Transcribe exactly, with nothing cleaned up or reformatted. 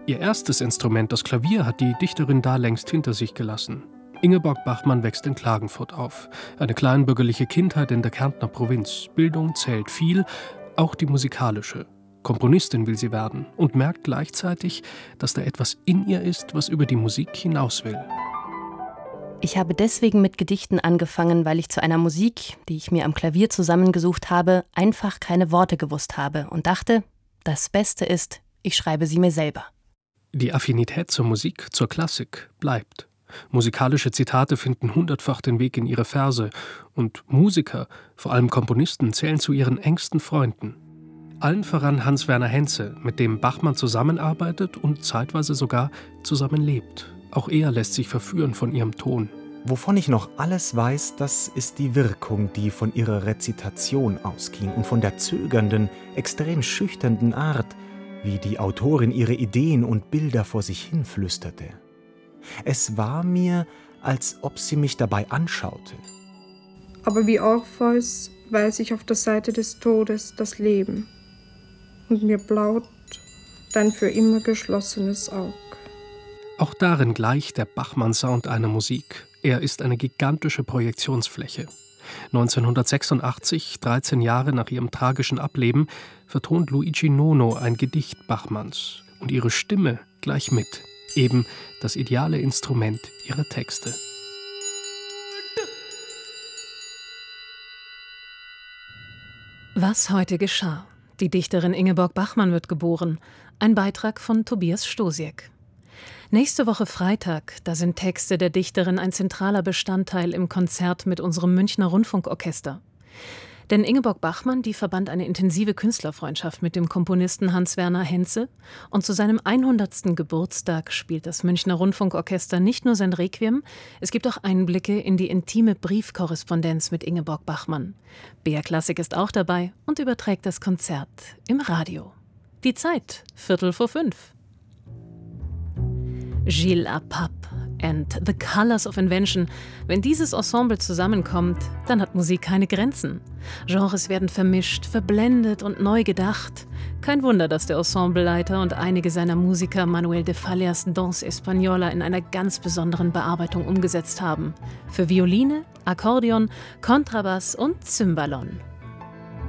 Ihr erstes Instrument, das Klavier, hat die Dichterin da längst hinter sich gelassen. Ingeborg Bachmann wächst in Klagenfurt auf. Eine kleinbürgerliche Kindheit in der Kärntner Provinz. Bildung zählt viel, auch die musikalische. Komponistin will sie werden und merkt gleichzeitig, dass da etwas in ihr ist, was über die Musik hinaus will. Ich habe deswegen mit Gedichten angefangen, weil ich zu einer Musik, die ich mir am Klavier zusammengesucht habe, einfach keine Worte gewusst habe und dachte, das Beste ist, ich schreibe sie mir selber. Die Affinität zur Musik, zur Klassik bleibt. Musikalische Zitate finden hundertfach den Weg in ihre Verse und Musiker, vor allem Komponisten, zählen zu ihren engsten Freunden. Allen voran Hans-Werner Henze, mit dem Bachmann zusammenarbeitet und zeitweise sogar zusammenlebt. Auch er lässt sich verführen von ihrem Ton. Wovon ich noch alles weiß, das ist die Wirkung, die von ihrer Rezitation ausging und von der zögernden, extrem schüchternden Art, wie die Autorin ihre Ideen und Bilder vor sich hin flüsterte. Es war mir, als ob sie mich dabei anschaute. Aber wie Orpheus weiß ich auf der Seite des Todes das Leben und mir blaut dein für immer geschlossenes Aug. Auch darin gleicht der Bachmann-Sound einer Musik. Er ist eine gigantische Projektionsfläche. neunzehnhundertsechsundachtzig, dreizehn Jahre nach ihrem tragischen Ableben, vertont Luigi Nono ein Gedicht Bachmanns. Und ihre Stimme gleich mit. Eben das ideale Instrument ihrer Texte. Was heute geschah. Die Dichterin Ingeborg Bachmann wird geboren. Ein Beitrag von Tobias Stosiek. Nächste Woche Freitag, da sind Texte der Dichterin ein zentraler Bestandteil im Konzert mit unserem Münchner Rundfunkorchester. Denn Ingeborg Bachmann, die verband eine intensive Künstlerfreundschaft mit dem Komponisten Hans-Werner Henze und zu seinem hundertsten Geburtstag spielt das Münchner Rundfunkorchester nicht nur sein Requiem, es gibt auch Einblicke in die intime Briefkorrespondenz mit Ingeborg Bachmann. B R Klassik ist auch dabei und überträgt das Konzert im Radio. Die Zeit, Viertel vor fünf. Gilles Apap and The Colors of Invention. Wenn dieses Ensemble zusammenkommt, dann hat Musik keine Grenzen. Genres werden vermischt, verblendet und neu gedacht. Kein Wunder, dass der Ensembleleiter und einige seiner Musiker Manuel de Fallas Danse Española in einer ganz besonderen Bearbeitung umgesetzt haben. Für Violine, Akkordeon, Kontrabass und Cymbalon.